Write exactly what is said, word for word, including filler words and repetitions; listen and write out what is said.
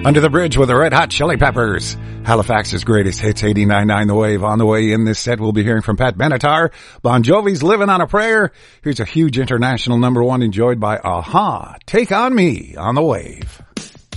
Under the Bridge with the Red Hot Chili Peppers. Halifax's greatest hits, eighty-nine point nine The Wave. On the way in this set, we'll be hearing from Pat Benatar. Bon Jovi's Living on a Prayer. Here's a huge international number one enjoyed by A-ha. Take on Me on the Wave.